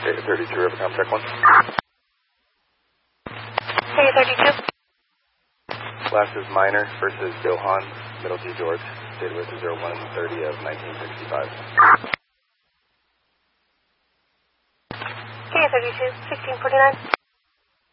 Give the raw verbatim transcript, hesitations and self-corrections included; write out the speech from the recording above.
thirty-two, Rivercom, check one. Hey, thirty-two. Last is Minor versus Johan, Middle G George, date of birth is zero one thirty of nineteen sixty-five. Hey, thirty-two, sixteen forty-nine.